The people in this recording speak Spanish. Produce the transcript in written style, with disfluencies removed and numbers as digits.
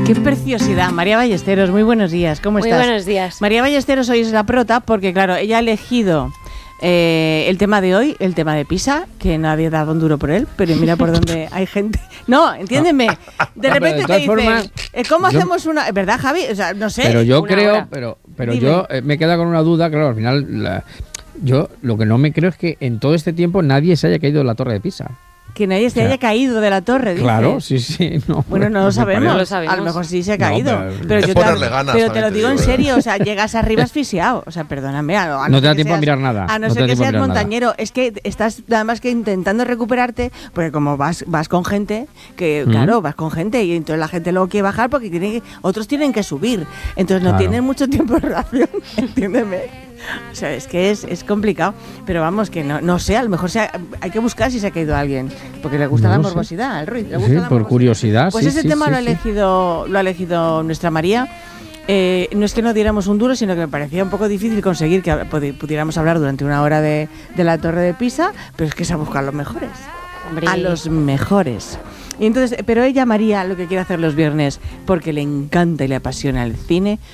Qué preciosidad. María Ballesteros, muy buenos días. ¿Cómo estás? Muy buenos días. María Ballesteros hoy es la prota porque, claro, ella ha elegido el tema de hoy, el tema de Pisa, que nadie da un duro por él, pero mira por dónde hay gente. No, entiéndeme. De repente te dicen, ¿cómo hacemos una...? ¿Verdad, Javi? O sea, no sé. Pero yo creo, hora. pero yo me queda con una duda, claro, al final... Yo lo que no me creo es que en todo este tiempo nadie se haya caído de la Torre de Pisa. Que nadie se haya caído de la torre, dices. Claro, sí. No, bueno, no lo sabemos. A lo mejor sí se ha caído. Pero te lo digo en serio, o sea, llegas arriba asfixiado. O sea, perdóname. No te da tiempo a mirar nada. A no ser que seas montañero. Es que estás nada más que intentando recuperarte, porque como vas con gente, que claro, vas con gente y entonces la gente luego quiere bajar porque otros tienen que subir. Entonces no tienen mucho tiempo de relación, entiéndeme. O sea, es que es complicado, pero vamos, que no sé, a lo mejor hay que buscar si se ha caído alguien, porque le gusta la morbosidad, el ruido. Sí, por curiosidad. Pues ese tema lo ha elegido nuestra María. No es que no diéramos un duro, sino que me parecía un poco difícil conseguir que pudiéramos hablar durante una hora de la Torre de Pisa, pero es que es a buscar los mejores. Hombre. A los mejores. Y entonces, pero ella, María, lo que quiere hacer los viernes, porque le encanta y le apasiona el cine,